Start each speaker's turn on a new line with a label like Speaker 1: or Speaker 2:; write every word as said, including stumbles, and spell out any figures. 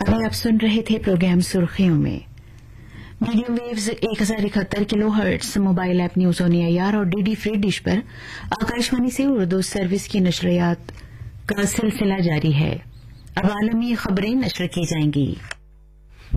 Speaker 1: अभी आप सुन रहे थे प्रोग्राम सुर्खियों में। मीडियम वेव्स एक हजार इकहत्तर kilo hertz, mobile app news on AIR और डीडी फ्री डिश पर आकाशवाणी से उर्दू सर्विस की नशरियात का सिलसिला जारी है। अब आलमी खबरें नशर की जाएंगी।